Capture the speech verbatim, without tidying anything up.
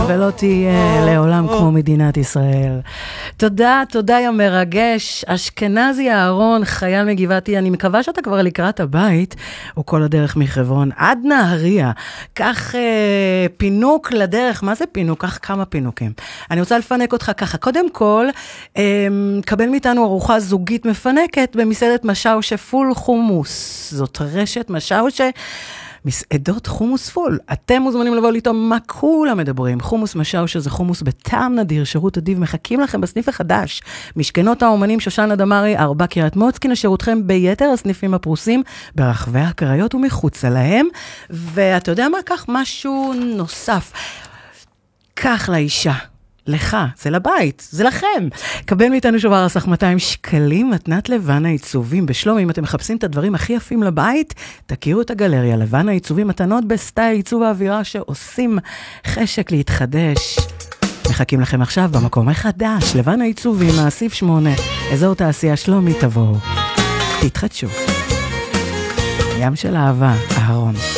ולא תהיה לעולם כמו מדינת ישראל. תודה, תודה יא מרגש. אשכנזי אהרון, חייל מגבעתי, אני מקווה שאתה כבר לקראת הבית, או כל הדרך מחברון עד נהריה. כך אה, פינוק לדרך, מה זה פינוק? כך כמה פינוקים. אני רוצה לפנק אותך ככה. קודם כל, אה, קבל מאיתנו ארוחה זוגית מפנקת במסעדת משאושה פול חומוס. זאת רשת משאושה, מסעדות חומוס פול. אתם מוזמנים לבוא לטעום מה כולם מדברים. חומוס משאושה זה חומוס בטעם נדיר, שירות אדיב, מחכים לכם בסניף החדש. משכנות האומנים שושנה דמרי, ארבע קריית מוצקין, לשירותכם ביתר הסניפים הפרוסים, ברחבי הקריות ומחוצה להם. ואתה יודע מה? כך משהו נוסף. כך לאישה. לך, זה לבית, זה לכם. קבל מאיתנו שובר הסך מאתיים שקלים, מתנת לבן העיצובים. בשלום, אם אתם מחפשים את הדברים הכי יפים לבית, תכירו את הגלריה. לבן העיצובים, מתנות בסטייל עיצוב האווירה שעושים חשק להתחדש. מחכים לכם עכשיו במקום החדש, לבן העיצובים, מהסיף שמונה, אזור תעשייה שלומי, תבואו. תתחדשו. ים של אהבה, אהרון.